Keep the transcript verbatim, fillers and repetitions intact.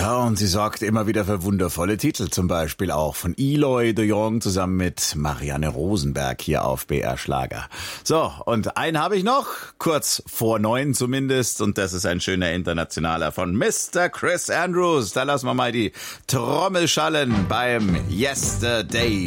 Ja, und sie sorgt immer wieder für wundervolle Titel, zum Beispiel auch von Eloy de Jong zusammen mit Marianne Rosenberg hier auf B R Schlager. So, und einen habe ich noch, kurz vor neun zumindest, und das ist ein schöner internationaler von Mister Chris Andrews. Da lassen wir mal die Trommel schallen beim Yesterday.